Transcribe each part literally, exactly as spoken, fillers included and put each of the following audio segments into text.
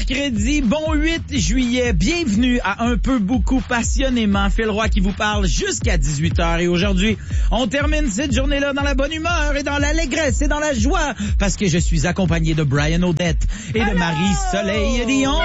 mercredi, bon huit juillet. Bienvenue à Un peu, beaucoup, passionnément. Phil Roy qui vous parle jusqu'à dix-huit heures. Et aujourd'hui, on termine cette journée-là dans la bonne humeur et dans l'allégresse et dans la joie parce que je suis accompagné de Brian Odette et Hello! de Marie-Soleil Dion.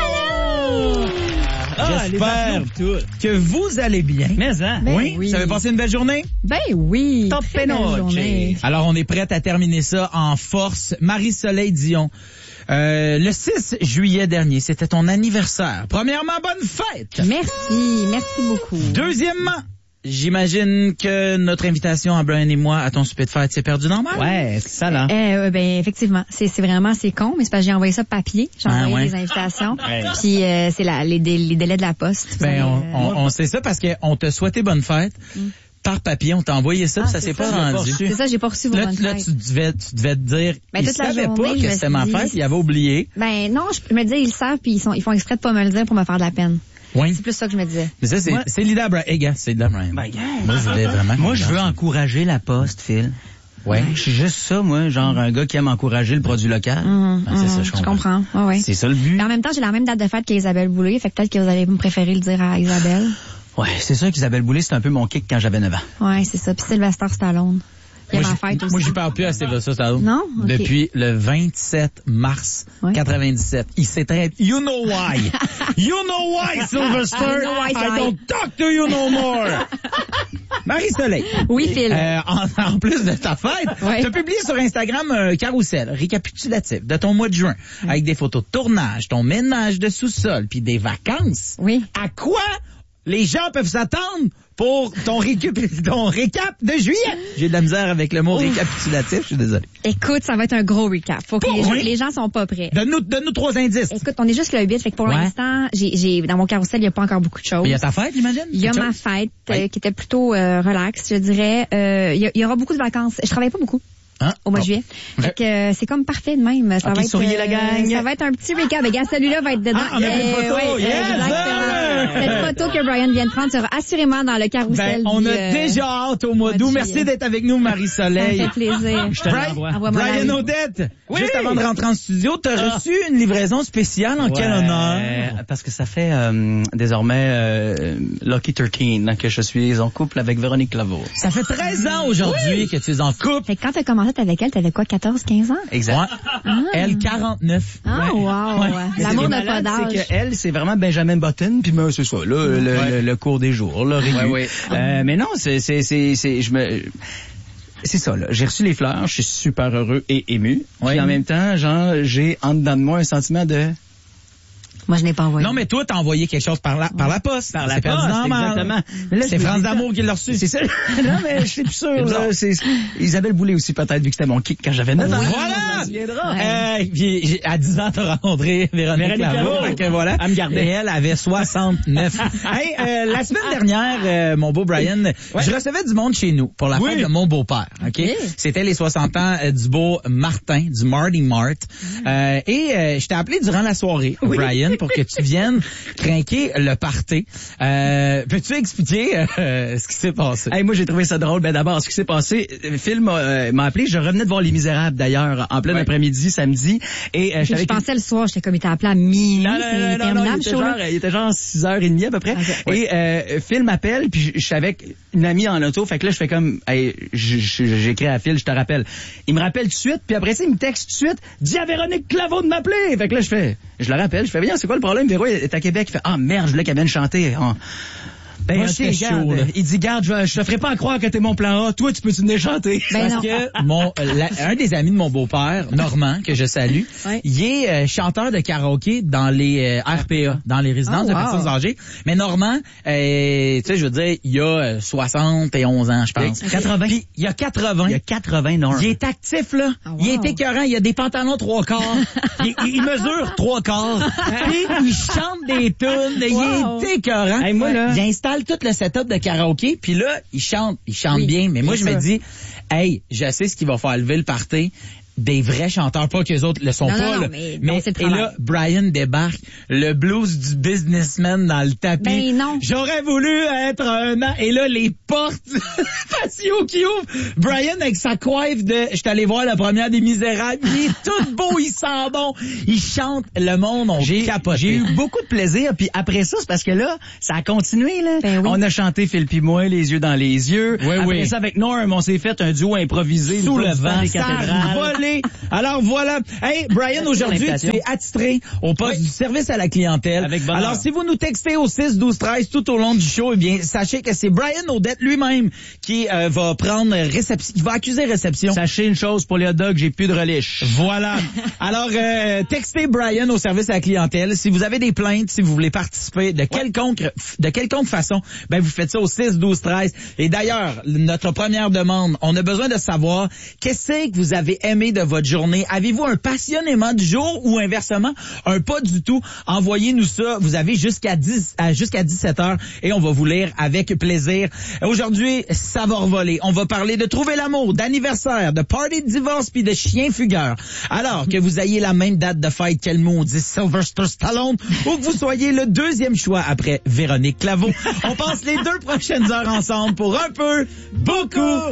Ah, J'espère que vous allez bien. Mais hein? Ben oui. oui. Vous avez passé une belle journée? Ben oui. Top très belle journée. Alors, on est prête à terminer ça en force. Marie-Soleil Dion. Euh, le six juillet dernier, c'était ton anniversaire. Premièrement, bonne fête! Merci, merci beaucoup. Deuxièmement, j'imagine que notre invitation à Brian et moi à ton souper de fête s'est perdue normal? Ouais, c'est ça là. Euh, ben effectivement, c'est, c'est vraiment c'est con, mais c'est parce que j'ai envoyé ça papier, j'ai ah, envoyé ouais. les invitations, ouais. puis euh, c'est la, les, les délais de la poste. Ben on, euh... on, on sait ça parce qu'on t'a souhaité bonne fête. Mm. Par papier, on t'a envoyé ça, ah, puis ça s'est pas ça, rendu. C'est ça, j'ai pas reçu vos là, bonnes là, fêtes. tu devais, tu devais te dire, ben, ils savaient journée, pas que c'était ma dit, fête, ils avaient oublié. Ben non, je me disais, ils le savent, puis ils, sont, ils font exprès de pas me le dire pour me faire de la peine. Oui. C'est plus ça que je me disais. Mais ça, c'est, moi, c'est l'idée à Brian. Hey, gars, c'est l'idée à Brian. Ben, yeah. Moi, je voulais vraiment. Moi, je veux encourager la poste, Phil. Ouais. Je suis juste ça, moi, genre un gars qui aime encourager le produit local. Mmh, ah, c'est mmh, ça, je comprends. Je comprends. Ouais, ouais. C'est ça le but. Mais en même temps, j'ai la même date de fête qu'Isabelle Boulay, fait que peut-être que vous allez me préférer le dire à Isabelle. Ouais, c'est sûr qu'Isabelle Boulay, c'est un peu mon kick quand j'avais neuf ans. Ouais, c'est ça. Puis Sylvester Stallone. Il y a moi, ma fête aussi. Moi, j'y parle plus à Sylvester Stallone. Non? Okay. Depuis le vingt-sept mars ouais. quatre-vingt-dix-sept. Il s'est très... You know why. You know why, Sylvester. I, know why, I don't talk to you no more. Marie-Soleil. Oui, Phil. Euh, en, en plus de ta fête, ouais. tu as publié sur Instagram un carrousel récapitulatif de ton mois de juin, oui. avec des photos de tournage, ton ménage de sous-sol, puis des vacances. Oui. À quoi les gens peuvent s'attendre pour ton, récup- ton récap de juillet? J'ai de la misère avec le mot Ouf. récapitulatif, je suis désolé. Écoute, ça va être un gros recap. Faut que oh, les, oui. gens, les gens sont pas prêts. Donne-nous, donne-nous trois indices. Écoute, on est juste le huit, fait que pour ouais. l'instant, j'ai, j'ai, dans mon carrousel, il n'y a pas encore beaucoup de choses. Il y a ta fête, j'imagine? Il y a ma fête, oui. euh, qui était plutôt euh, relax, je dirais. Euh, il, y a, il y aura beaucoup de vacances. Je travaille pas beaucoup. Hein? Au mois de juillet. Okay. Fait que euh, c'est comme parfait de même. Ça okay, va être souriez la gang. Ça va être un petit recap. Mais gars, celui-là va être dedans. Ah, on a fait une photo. Ouais, yes, exactement. Cette photo que Brian vient de prendre sera assurément dans le carrousel. Ben, on du, a euh, déjà hâte au mois d'août. Merci d'être avec nous, Marie-Soleil. Ça me fait plaisir. Je te Brian, Brian Odette, oui. juste avant de rentrer en studio, tu as ah. reçu une livraison spéciale en ouais, quel honneur? Parce que ça fait euh, désormais euh, Lucky thirteen que je suis en couple avec Véronique Laveau. Ça fait treize ans aujourd'hui oui. que tu es en couple. Fait que quand tu as commencé avec elle, t'avais quoi, quatorze, quinze ans? Exact. Ah. Elle, quarante-neuf. Ah, ouais. wow. Ouais. L'amour n'a pas d'âge. C'est qu'elle, c'est vraiment Benjamin Button, puis ben, c'est ça, là, le, ouais. le, le cours des jours, là, régulier. Ouais, ouais. Euh, mais non, c'est, c'est, c'est, c'est, je me... C'est ça, là. J'ai reçu les fleurs, je suis super heureux et ému. Ouais. Puis en même temps, genre, j'ai en dedans de moi un sentiment de... Moi, je n'ai pas envoyé. Non, mais toi, t'as envoyé quelque chose par la, par la poste. Par la c'est poste, exactement. Mais là, c'est France d'Amour qui l'a reçu. C'est ça. Non, mais je suis plus sûr. Là, c'est Isabelle Boulay aussi, peut-être, vu que c'était mon kick quand j'avais neuf ans. Voilà! Ouais. Euh, puis, à dix ans, t'as rencontré Véronique, Véronique Laveau. Fait que voilà. Elle me gardait. Et elle avait soixante-neuf. Hey, euh, la semaine dernière, euh, mon beau Brian, ouais. je recevais du monde chez nous pour la oui. fête de mon beau-père. OK? Oui. C'était les soixante ans euh, du beau Martin, du Marty Mart. Mm. Euh, et euh, je t'ai appelé durant la soirée, oui. Brian, pour que tu viennes crinquer le party. Euh, peux-tu expliquer euh, ce qui s'est passé? Hey, moi, j'ai trouvé ça drôle. Ben d'abord, ce qui s'est passé, Phil m'a, euh, m'a appelé. Je revenais de voir Les Misérables, d'ailleurs, en plein ouais. après-midi, samedi. Et euh, je, je pensais le soir, j'étais comme, il t'a appelé à minuit. Non, non, non, non, non, il était genre, il était genre six heures trente à peu près. Okay, ouais. Et euh, Phil m'appelle, puis je suis avec une amie en auto. Fait que là, je fais comme, hey, j'écris à Phil, je te rappelle. Il me rappelle tout de suite, puis après ça, il me texte tout de suite, dis à Véronique Laveau de m'appeler. Fait que là, je fais, je le rappelle, je fais, viens, c'est quoi le problème? Véro est à Québec, il fait, ah, merde, je voulais qu'elle vienne chanter. Oh. Ben, moi, okay, garde, chaud, il dit, garde, je, je te ferai pas croire que t'es mon plan A. Toi, tu peux-tu venir chanter? Ben Parce non. que mon, la, un des amis de mon beau-père, Normand, que je salue, ouais. il est euh, chanteur de karaoké dans les euh, R P A, dans les résidences oh, de wow. personnes âgées. Mais Normand, euh, tu sais, je veux dire, il a soixante et onze ans, je pense. Okay. quatre-vingts. Puis, il y a quatre-vingts. Il y a quatre-vingts, non. Il est actif, là. Oh, wow. Il est écœurant. Il a des pantalons trois quarts. il, il mesure trois quarts. Puis, il chante des tunes. Wow. Il est écœurant. Hey, moi, là, il installe tout le setup de karaoké, puis là, il chante, il chante oui, bien, mais moi, je sûr. me dis, hey, je sais ce qui va faire lever le party. des vrais chanteurs, pas qu'eux autres le sont non, pas. Non, non, là. mais, mais non, c'est le et là, Brian débarque, le blues du businessman dans le tapis. Ben non. J'aurais voulu être un an. Et là, les portes patio qui ouvrent. Brian avec sa coiffe de... Je suis allé voir la première des Misérables. Il est tout beau, il sent bon. Il chante. Le monde, on j'ai capoté. J'ai eu beaucoup de plaisir. Puis après ça, c'est parce que là, ça a continué. Là. Ben oui. On a chanté Phil pis moi, les yeux dans les yeux. Oui, après oui. ça, avec Norm, on s'est fait un duo improvisé. Sous le vent, des ça a cathédrales. volé. Alors voilà. Hey, Brian, aujourd'hui, tu es attitré au poste oui. du service à la clientèle. Avec bonheur. Alors, si vous nous textez au six douze treize tout au long du show, eh bien, sachez que c'est Brian Audette lui-même qui euh, va prendre réception, qui va accuser réception. Sachez une chose, pour les hot dogs, j'ai plus de relish. Voilà. Alors, euh, textez Brian au service à la clientèle. Si vous avez des plaintes, si vous voulez participer de quelconque, de quelconque façon, ben vous faites ça au six douze treize. Et d'ailleurs, notre première demande, on a besoin de savoir qu'est-ce que vous avez aimé de votre journée. Avez-vous un passionnément du jour ou inversement un pas du tout? Envoyez-nous ça. Vous avez jusqu'à dix, à, jusqu'à dix-sept heures et on va vous lire avec plaisir. Aujourd'hui, ça va revoler. On va parler de trouver l'amour, d'anniversaire, de party de divorce puis de chien fugueur. Alors que vous ayez la même date de fête qu'elle maudit Sylvester Stallone ou que vous soyez le deuxième choix après Véronique Claveau. On passe les deux prochaines heures ensemble pour un peu, beaucoup